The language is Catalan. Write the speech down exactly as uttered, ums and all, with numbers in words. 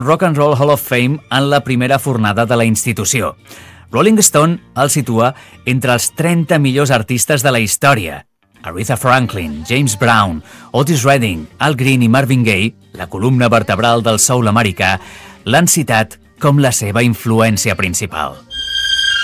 Rock and Roll Hall of Fame en la primera fornada de la institució. Rolling Stone el situa entre els trenta millors artistes de la història. Aretha Franklin, James Brown, Otis Redding, Al Green i Marvin Gaye, la columna vertebral del soul americà, l'han citat com la seva influència principal.